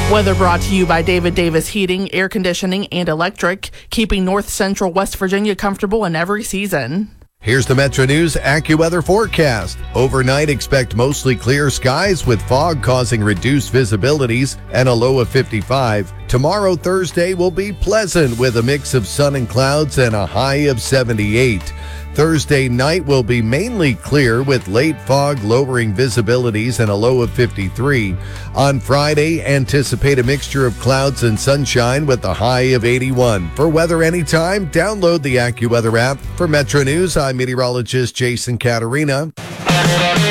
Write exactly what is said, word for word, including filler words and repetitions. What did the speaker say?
Weather brought to you by David Davis Heating, Air Conditioning, and Electric, keeping North Central West Virginia comfortable in every season. Here's the Metro News AccuWeather forecast. Overnight, expect mostly clear skies with fog causing reduced visibilities and a low of fifty-five. Tomorrow, Thursday, will be pleasant with a mix of sun and clouds and a high of seventy-eight. Thursday night will be mainly clear with late fog lowering visibilities and a low of fifty-three. On Friday, anticipate a mixture of clouds and sunshine with a high of eighty-one. For weather anytime, download the AccuWeather app. For Metro News, I'm meteorologist Jason Caterina.